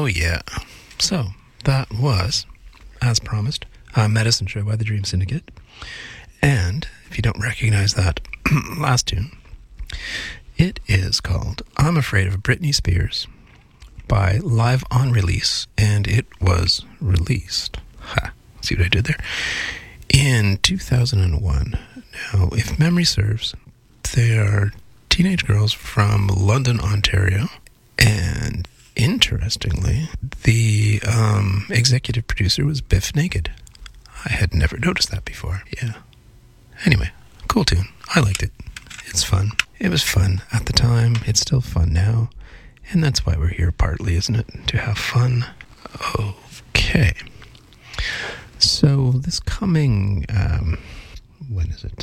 yeah. So, that was, as promised, Medicine Show by the Dream Syndicate. And, if you don't recognize that last tune, it is called I'm Afraid of Britney Spears by Live on Release, and it was released, see what I did there, in 2001. Now, if memory serves, they are teenage girls from London, Ontario, and interestingly, the executive producer was Biff Naked. I had never noticed that before. Yeah. Anyway, cool tune. I liked it. It's fun. It was fun at the time. It's still fun now. And that's why we're here partly, isn't it? To have fun. Okay. So this coming, when is it?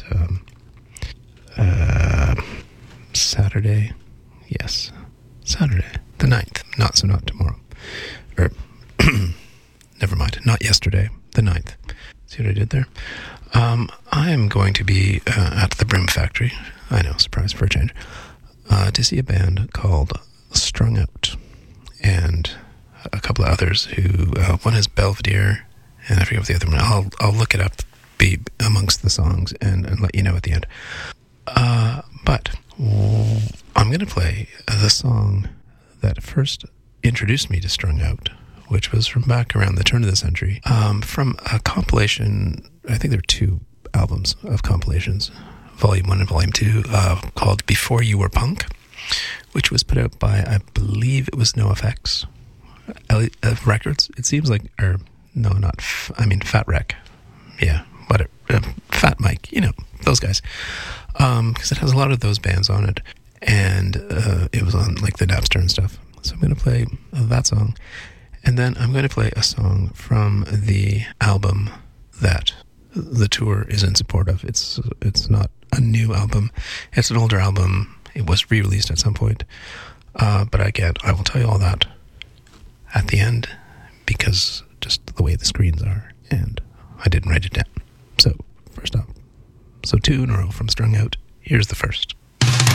Saturday? Yes. Saturday. The 9th. Not tomorrow. Never mind. Not yesterday. The 9th. See what I did there? I am going to be at the Brim Factory. I know, surprise for a change. To see a band called Strung Out, and a couple of others who, one is Belvedere, and I forget what the other one. I'll look it up, be amongst the songs, and let you know at the end. But I'm going to play the song that first introduced me to Strung Out, which was from back around the turn of the century, from a compilation. I think there are 2 albums of compilations, Volume 1 and Volume 2, called Before You Were Punk, which was put out by, I believe it was NoFX Records. It seems like, or no, not, Fat Wreck. Yeah, whatever. Fat Mike, those guys. Because it has a lot of those bands on it, and it was on like the Napster and stuff. So I'm going to play that song, and then I'm going to play a song from the album that the tour is in support of. It's not a new album. It's an older album. It was re-released at some point. But again, I will tell you all that at the end, because just the way the screens are, and I didn't write it down. So, first up. So 2 in a row from Strung Out. Here's the first.